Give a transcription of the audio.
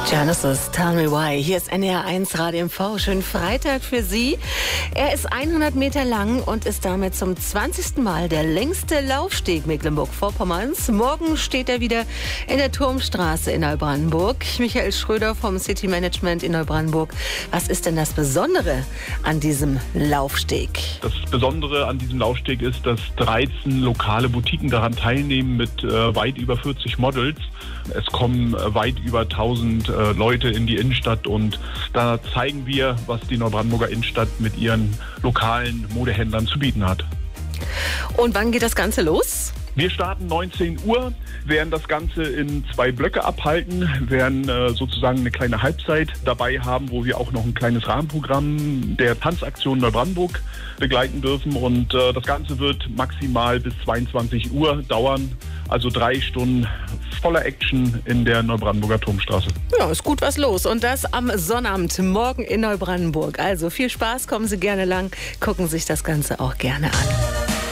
Genesis, Tell Me Why. Hier ist NDR1 Radio MV. Schönen Freitag für Sie. Er ist 100 Meter lang und ist damit zum 20. Mal der längste Laufsteg Mecklenburg-Vorpommerns. Morgen steht er wieder in der Turmstraße in Neubrandenburg. Michael Schröder vom City Management in Neubrandenburg. Was ist denn das Besondere an diesem Laufsteg? Das Besondere an diesem Laufsteg ist, dass 13 lokale Boutiquen daran teilnehmen mit weit über 40 Models. Es kommen weit über 1000 Leute in die Innenstadt und da zeigen wir, was die Neubrandenburger Innenstadt mit ihren lokalen Modehändlern zu bieten hat. Und wann geht das Ganze los? Wir starten 19 Uhr, werden das Ganze in 2 Blöcke abhalten, werden sozusagen eine kleine Halbzeit dabei haben, wo wir auch noch ein kleines Rahmenprogramm der Tanzaktion Neubrandenburg begleiten dürfen. Und das Ganze wird maximal bis 22 Uhr dauern, also 3 Stunden voller Action in der Neubrandenburger Turmstraße. Ja, ist gut was los. Und das am Sonnabend, morgen in Neubrandenburg. Also viel Spaß, kommen Sie gerne lang, gucken sich das Ganze auch gerne an.